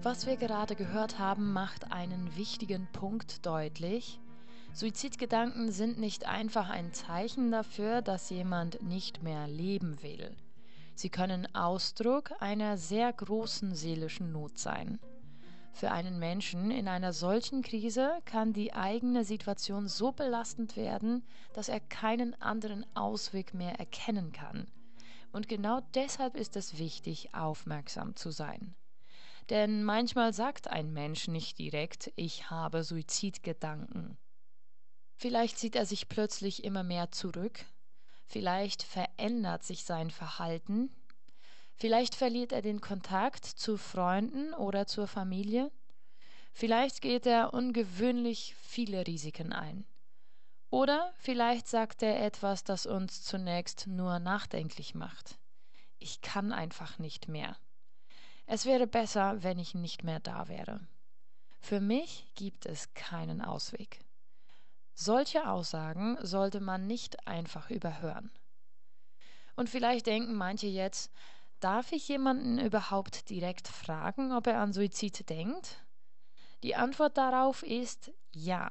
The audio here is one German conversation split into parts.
Was wir gerade gehört haben, macht einen wichtigen Punkt deutlich. Suizidgedanken sind nicht einfach ein Zeichen dafür, dass jemand nicht mehr leben will. Sie können Ausdruck einer sehr großen seelischen Not sein. Für einen Menschen in einer solchen Krise kann die eigene Situation so belastend werden, dass er keinen anderen Ausweg mehr erkennen kann. Und genau deshalb ist es wichtig, aufmerksam zu sein. Denn manchmal sagt ein Mensch nicht direkt, ich habe Suizidgedanken. Vielleicht zieht er sich plötzlich immer mehr zurück, vielleicht verändert sich sein Verhalten, vielleicht verliert er den Kontakt zu Freunden oder zur Familie, vielleicht geht er ungewöhnlich viele Risiken ein. Oder vielleicht sagt er etwas, das uns zunächst nur nachdenklich macht. Ich kann einfach nicht mehr. Es wäre besser, wenn ich nicht mehr da wäre. Für mich gibt es keinen Ausweg. Solche Aussagen sollte man nicht einfach überhören. Und vielleicht denken manche jetzt, darf ich jemanden überhaupt direkt fragen, ob er an Suizid denkt? Die Antwort darauf ist ja.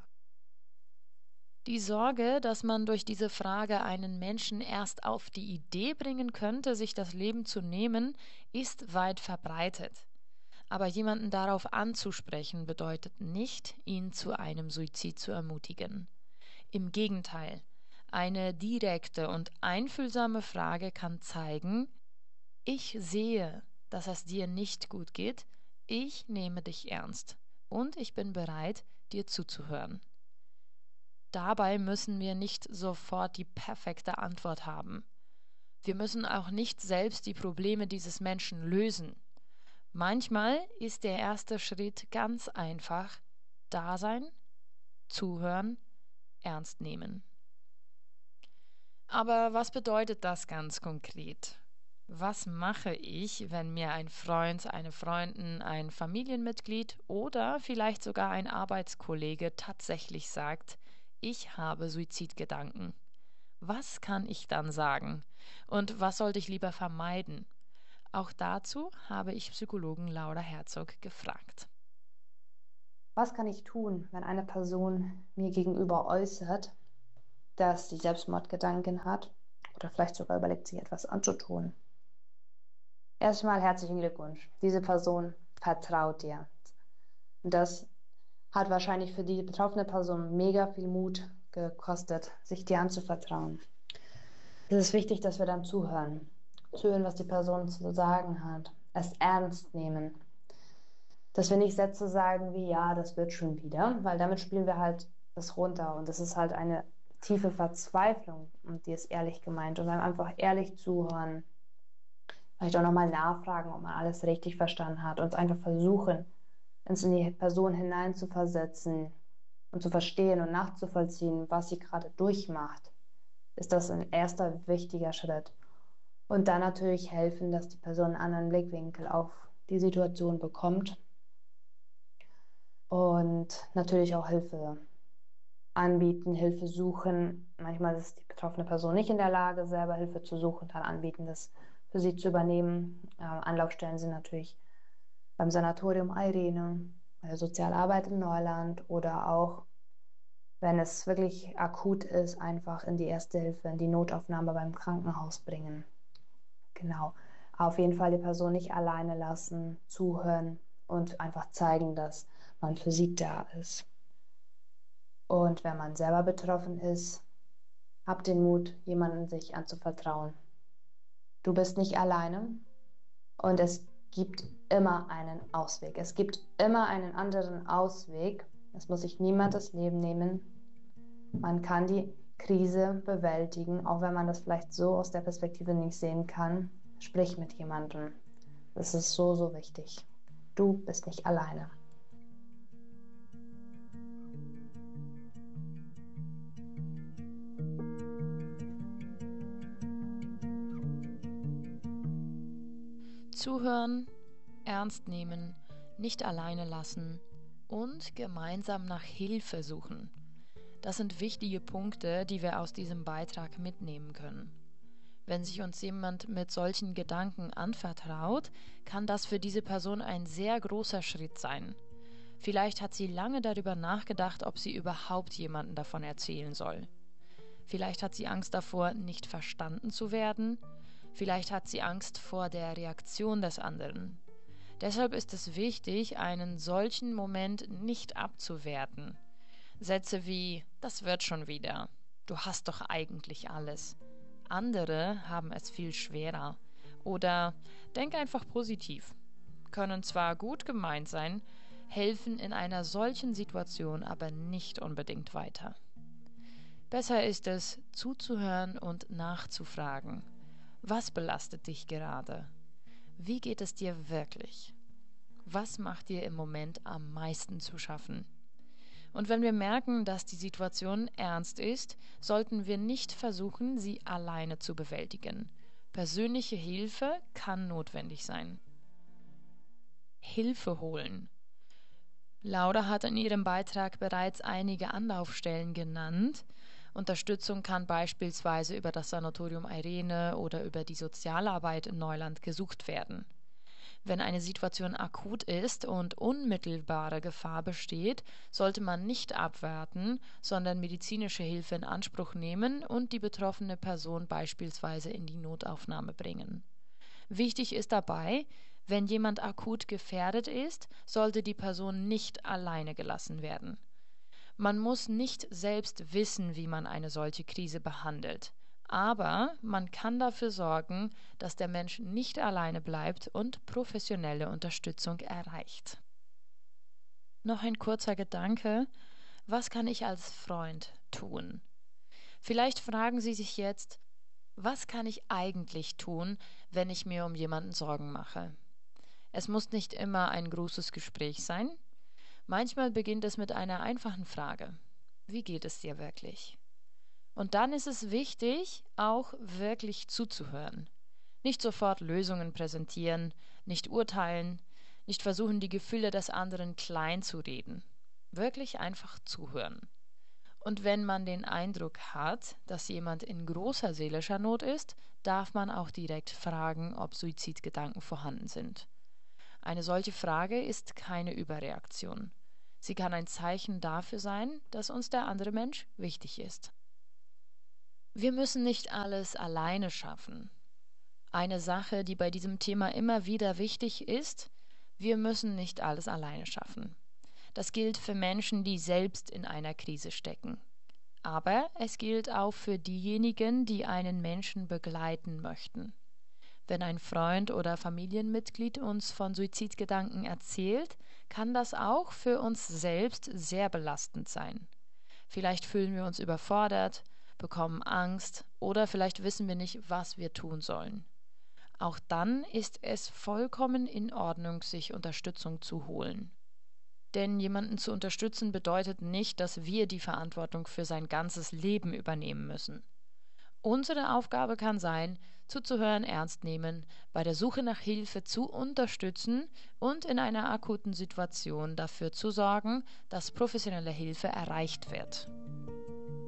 Die Sorge, dass man durch diese Frage einen Menschen erst auf die Idee bringen könnte, sich das Leben zu nehmen, ist weit verbreitet. Aber jemanden darauf anzusprechen, bedeutet nicht, ihn zu einem Suizid zu ermutigen. Im Gegenteil, eine direkte und einfühlsame Frage kann zeigen, ich sehe, dass es dir nicht gut geht, ich nehme dich ernst und ich bin bereit, dir zuzuhören. Dabei müssen wir nicht sofort die perfekte Antwort haben. Wir müssen auch nicht selbst die Probleme dieses Menschen lösen. Manchmal ist der erste Schritt ganz einfach: da sein, zuhören, ernst nehmen. Aber was bedeutet das ganz konkret? Was mache ich, wenn mir ein Freund, eine Freundin, ein Familienmitglied oder vielleicht sogar ein Arbeitskollege tatsächlich sagt, ich habe Suizidgedanken? Was kann ich dann sagen? Und was sollte ich lieber vermeiden? Auch dazu habe ich Psychologen Laura Herzog gefragt. Was kann ich tun, wenn eine Person mir gegenüber äußert, dass sie Selbstmordgedanken hat oder vielleicht sogar überlegt, sich etwas anzutun? Erstmal herzlichen Glückwunsch. Diese Person vertraut dir. Und das hat wahrscheinlich für die betroffene Person mega viel Mut gekostet, sich dir anzuvertrauen. Es ist wichtig, dass wir dann zuhören. Zuhören, was die Person zu sagen hat. Es ernst nehmen. Dass wir nicht Sätze sagen wie, ja, das wird schon wieder, weil damit spielen wir halt das runter. Und das ist halt eine tiefe Verzweiflung, und die ist ehrlich gemeint. Und dann einfach ehrlich zuhören. Vielleicht auch nochmal nachfragen, ob man alles richtig verstanden hat. Und einfach versuchen, uns in die Person hineinzuversetzen und zu verstehen und nachzuvollziehen, was sie gerade durchmacht, ist das ein erster wichtiger Schritt. Und dann natürlich helfen, dass die Person einen anderen Blickwinkel auf die Situation bekommt und natürlich auch Hilfe anbieten, Hilfe suchen. Manchmal ist die betroffene Person nicht in der Lage, selber Hilfe zu suchen, dann anbieten, das für sie zu übernehmen. Anlaufstellen sind natürlich beim Sanatorium Eirene, bei der Sozialarbeit in Neuland oder auch, wenn es wirklich akut ist, einfach in die Erste Hilfe, in die Notaufnahme beim Krankenhaus bringen. Genau. Auf jeden Fall die Person nicht alleine lassen, zuhören und einfach zeigen, dass man für sie da ist. Und wenn man selber betroffen ist, hab den Mut, jemandem sich anzuvertrauen. Du bist nicht alleine und es gibt immer einen Ausweg. Es gibt immer einen anderen Ausweg. Es muss sich niemand das Leben nehmen. Man kann die Krise bewältigen, auch wenn man das vielleicht so aus der Perspektive nicht sehen kann. Sprich mit jemandem. Das ist so, so wichtig. Du bist nicht alleine. Zuhören, ernst nehmen, nicht alleine lassen und gemeinsam nach Hilfe suchen. Das sind wichtige Punkte, die wir aus diesem Beitrag mitnehmen können. Wenn sich uns jemand mit solchen Gedanken anvertraut, kann das für diese Person ein sehr großer Schritt sein. Vielleicht hat sie lange darüber nachgedacht, ob sie überhaupt jemandem davon erzählen soll. Vielleicht hat sie Angst davor, nicht verstanden zu werden. Vielleicht hat sie Angst vor der Reaktion des anderen. Deshalb ist es wichtig, einen solchen Moment nicht abzuwerten. Sätze wie „Das wird schon wieder“, „Du hast doch eigentlich alles“. Andere haben es viel schwerer. Oder „Denk einfach positiv“, können zwar gut gemeint sein, helfen in einer solchen Situation aber nicht unbedingt weiter. Besser ist es, zuzuhören und nachzufragen. Was belastet dich gerade? Wie geht es dir wirklich? Was macht dir im Moment am meisten zu schaffen? Und wenn wir merken, dass die Situation ernst ist, sollten wir nicht versuchen, sie alleine zu bewältigen. Persönliche Hilfe kann notwendig sein. Hilfe holen. Laura hat in ihrem Beitrag bereits einige Anlaufstellen genannt. Unterstützung kann beispielsweise über das Sanatorium Eirene oder über die Sozialarbeit in Neuland gesucht werden. Wenn eine Situation akut ist und unmittelbare Gefahr besteht, sollte man nicht abwarten, sondern medizinische Hilfe in Anspruch nehmen und die betroffene Person beispielsweise in die Notaufnahme bringen. Wichtig ist dabei, wenn jemand akut gefährdet ist, sollte die Person nicht alleine gelassen werden. Man muss nicht selbst wissen, wie man eine solche Krise behandelt. Aber man kann dafür sorgen, dass der Mensch nicht alleine bleibt und professionelle Unterstützung erreicht. Noch ein kurzer Gedanke. Was kann ich als Freund tun? Vielleicht fragen Sie sich jetzt, was kann ich eigentlich tun, wenn ich mir um jemanden Sorgen mache? Es muss nicht immer ein großes Gespräch sein. Manchmal beginnt es mit einer einfachen Frage. Wie geht es dir wirklich? Und dann ist es wichtig, auch wirklich zuzuhören. Nicht sofort Lösungen präsentieren, nicht urteilen, nicht versuchen, die Gefühle des anderen klein zu reden. Wirklich einfach zuhören. Und wenn man den Eindruck hat, dass jemand in großer seelischer Not ist, darf man auch direkt fragen, ob Suizidgedanken vorhanden sind. Eine solche Frage ist keine Überreaktion. Sie kann ein Zeichen dafür sein, dass uns der andere Mensch wichtig ist. Wir müssen nicht alles alleine schaffen. Eine Sache, die bei diesem Thema immer wieder wichtig ist: Wir müssen nicht alles alleine schaffen. Das gilt für Menschen, die selbst in einer Krise stecken. Aber es gilt auch für diejenigen, die einen Menschen begleiten möchten. Wenn ein Freund oder Familienmitglied uns von Suizidgedanken erzählt, kann das auch für uns selbst sehr belastend sein. Vielleicht fühlen wir uns überfordert, bekommen Angst oder vielleicht wissen wir nicht, was wir tun sollen. Auch dann ist es vollkommen in Ordnung, sich Unterstützung zu holen. Denn jemanden zu unterstützen bedeutet nicht, dass wir die Verantwortung für sein ganzes Leben übernehmen müssen. Unsere Aufgabe kann sein, zuzuhören, ernst nehmen, bei der Suche nach Hilfe zu unterstützen und in einer akuten Situation dafür zu sorgen, dass professionelle Hilfe erreicht wird.